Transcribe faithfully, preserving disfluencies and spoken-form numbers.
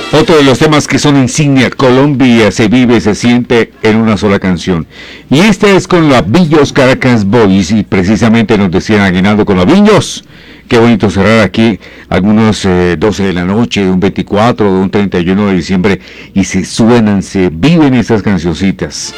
Otro de los temas que son insignia, Colombia se vive, se siente en una sola canción. Y esta es con la Villos Caracas Boys, y precisamente nos decían Aguinaldo con la Villos. Qué bonito cerrar aquí algunos eh, doce de la noche, un veinticuatro, un treinta y uno de diciembre, y se suenan, se viven estas cancioncitas.